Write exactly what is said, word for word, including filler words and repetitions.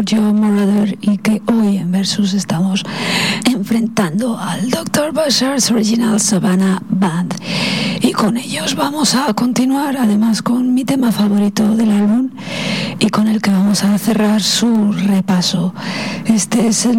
Joe Moroder, y que hoy en Versus estamos enfrentando al doctor Bashar's Original Savannah Band, y con ellos vamos a continuar además con mi tema favorito del álbum y con el que vamos a cerrar su repaso. Este es el